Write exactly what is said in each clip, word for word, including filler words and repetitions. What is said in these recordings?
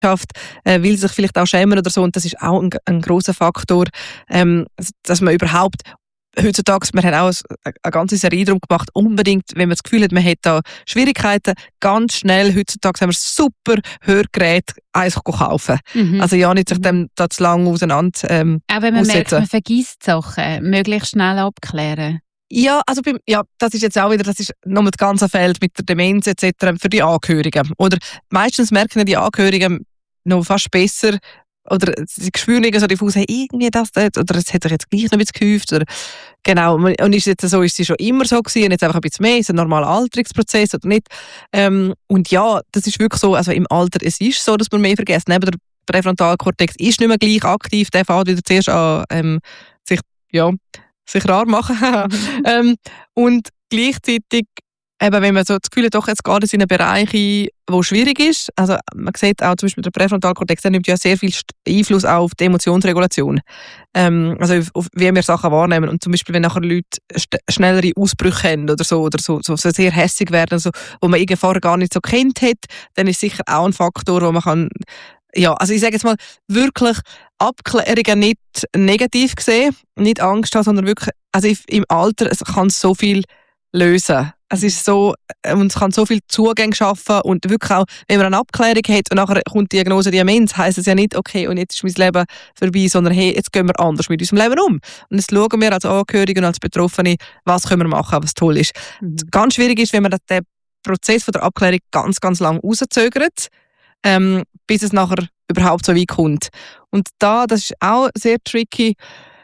äh, weil sie sich vielleicht auch schämen oder so. Und das ist auch ein, ein grosser Faktor, ähm, dass man überhaupt heutzutage, wir haben auch eine, eine ganze Serie darum gemacht, unbedingt, wenn man das Gefühl hat, man hat da Schwierigkeiten, ganz schnell, heutzutage haben wir super Hörgeräte, eins kaufen. Mhm. Also ja, nicht sich dem da zu lange auseinander ähm, auch wenn man aussetzen. merkt, man vergisst Sachen, möglichst schnell abklären. Ja, also beim, ja, das ist jetzt auch wieder, das ist nochmal das ganze Feld mit der Demenz et cetera für die Angehörigen. Oder meistens merken die Angehörigen noch fast besser, oder sie spüren so diffus, hey, irgendwie das, das, oder es hat sich jetzt gleich noch ein bisschen gehäuft. Oder, genau, und ist jetzt so, ist sie schon immer so gewesen, und jetzt einfach ein bisschen mehr, ist ein normaler Alterungsprozess oder nicht. Ähm, und ja, das ist wirklich so, also im Alter, es ist so, dass man mehr vergisst. Neben der Präfrontalkortex ist nicht mehr gleich aktiv, der fängt wieder zuerst an, ähm, sich, ja, sich rar machen. ähm, und gleichzeitig, eben, wenn man so das Gefühl hat, doch, jetzt geht es in einen Bereich, wo schwierig ist. Also man sieht auch zum Beispiel der Präfrontalkortex, der nimmt ja sehr viel Einfluss auf die Emotionsregulation. Ähm, also auf, auf, wie wir Sachen wahrnehmen. Und zum Beispiel, wenn nachher Leute st- schnellere Ausbrüche haben oder so, oder so, so, so sehr hässig werden, also, wo man irgendwie vorher gar nicht so kennt hat, dann ist sicher auch ein Faktor, wo man kann, ja, also ich sage jetzt mal, wirklich Abklärungen nicht negativ sehen, nicht Angst haben, sondern wirklich, also im Alter es kann so viel lösen. Es ist so, und es kann so viel Zugänge schaffen und wirklich auch, wenn man eine Abklärung hat und nachher kommt die Diagnose Demenz, heisst es ja nicht, okay, und jetzt ist mein Leben vorbei, sondern hey, jetzt gehen wir anders mit unserem Leben um. Und jetzt schauen wir als Angehörige und als Betroffene, was können wir machen, was toll ist. Mhm. Ganz schwierig ist, wenn man den Prozess von der Abklärung ganz, ganz lang rauszögert, ähm, bis es nachher überhaupt so weit kommt. Und da, das ist auch sehr tricky,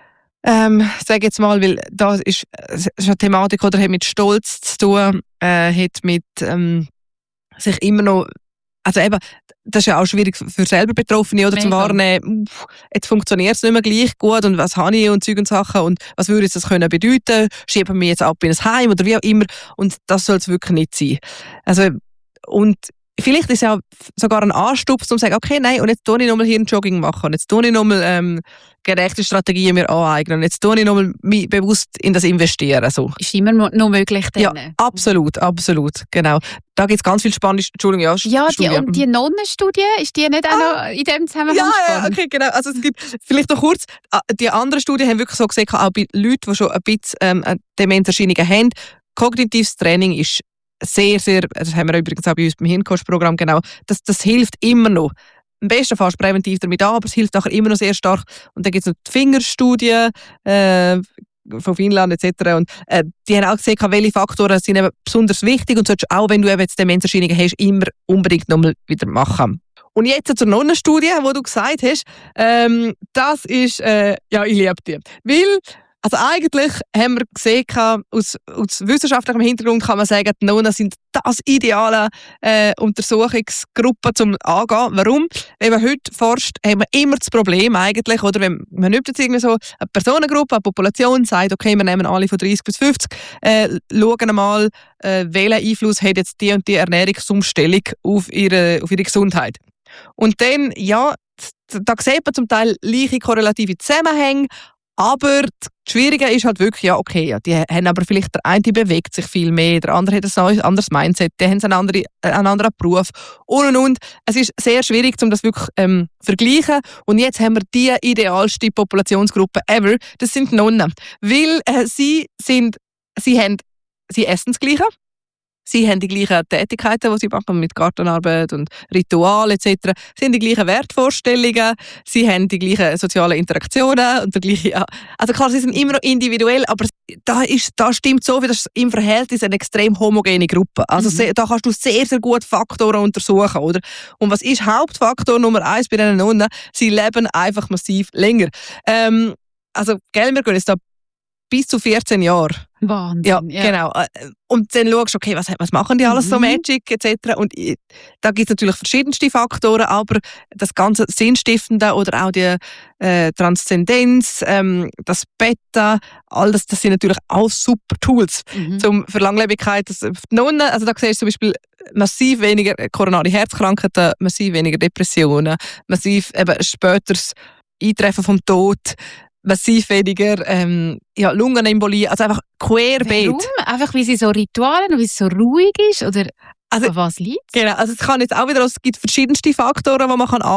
Ähm, sage jetzt mal, weil da ist, ist eine Thematik, oder hat mit Stolz zu tun, äh, hat mit ähm, sich immer noch, also eben, das ist ja auch schwierig für selber Betroffene, oder zum Wahrnehmen, jetzt funktioniert es nicht mehr gleich gut und was habe ich und Zeug und Sachen und was würde das können bedeuten, schieben wir mich jetzt ab in ein Heim oder wie auch immer, und das soll es wirklich nicht sein. Also, und vielleicht ist es ja sogar ein Anstups, um zu sagen, okay, nein, und jetzt tue ich nochmal hier ein Jogging machen und jetzt tue ich nochmal ähm, gerechte Strategien mir aneignen und jetzt tue ich nochmal mich bewusst in das investieren. So. Ist immer noch möglich dann? Ja, absolut, absolut, genau. Da gibt es ganz viel spannende, Entschuldigung, ja, ja, die, und die Nonnenstudie, ist die nicht auch ah, noch in dem Zusammenhang ja, spannend? Ja, okay, genau. Also es gibt, vielleicht noch kurz, die anderen Studien haben wirklich so gesehen, auch bei Leuten, die schon ein bisschen ähm, Demenzerscheinungen haben, kognitives Training ist sehr, sehr, das haben wir übrigens auch bei uns beim Hirncoach-Programm, genau, das, das hilft immer noch. Am besten fast präventiv damit an, aber es hilft nachher immer noch sehr stark. Und dann gibt es noch die Fingerstudie äh, von Finnland et cetera. Und äh, die haben auch gesehen, welche Faktoren sind eben besonders wichtig und solltest auch, wenn du eben jetzt Demenzerscheinungen hast, immer unbedingt nochmal wieder machen. Und jetzt zur Nonnenstudie, die du gesagt hast, ähm, das ist, äh, ja, ich liebe die. Weil, also eigentlich haben wir gesehen, aus, aus wissenschaftlichem Hintergrund kann man sagen, die Nonnen sind das ideale äh, Untersuchungsgruppe zum Angehen. Warum? Wenn man heute forscht, haben wir immer das Problem eigentlich, oder wenn man nimmt jetzt irgendwie so eine Personengruppe, eine Population, sagt, okay, wir nehmen alle von dreißig bis fünfzig, äh, schauen mal, äh, welchen Einfluss hat jetzt die und die Ernährungsumstellung auf ihre, auf ihre Gesundheit. Und dann, ja, da sieht man zum Teil gleiche korrelative Zusammenhänge, aber das Schwierige ist halt wirklich, ja, okay, ja, die haben aber vielleicht, der eine bewegt sich viel mehr, der andere hat ein anderes Mindset, die haben einen anderen, einen anderen Beruf und und und. Es ist sehr schwierig, um das wirklich ähm, zu vergleichen. Und jetzt haben wir die idealste Populationsgruppe ever, das sind die Nonnen. Weil äh, sie sind, sie haben, sie essen das Gleiche. Sie haben die gleichen Tätigkeiten, die sie machen, mit Gartenarbeit und Ritual et cetera. Sie haben die gleichen Wertvorstellungen, sie haben die gleichen sozialen Interaktionen und der gleiche, ja. Also klar, sie sind immer noch individuell, aber da, ist, da stimmt so viel, das ist im Verhältnis eine extrem homogene Gruppe. Also mhm. sehr, da kannst du sehr, sehr gut Faktoren untersuchen, oder? Und was ist Hauptfaktor Nummer eins bei diesen Nonnen? Sie leben einfach massiv länger. Ähm, also, gell, wir gehen jetzt da bis zu vierzehn Jahre. Wahnsinn. Ja, ja, genau. Und dann schaust du, okay, was, was machen die alles mhm. so Magic et cetera. Und da gibt es natürlich verschiedenste Faktoren, aber das ganze Sinnstiftende oder auch die äh, Transzendenz, ähm, das Beta, all das, das sind natürlich auch super Tools mhm. zum, für Langlebigkeit. Das, die Nonnen, also da siehst du zum Beispiel massiv weniger koronare Herzkrankheiten, massiv weniger Depressionen, massiv eben späteres Eintreffen vom Tod, massiv weniger ähm, ja, Lungenembolie, also einfach querbeet. Warum? Einfach, weil sie so Rituale und weil es so ruhig ist? Oder? Also, An was liegt es? genau, also es kann jetzt auch wieder, es gibt verschiedenste Faktoren, die man kann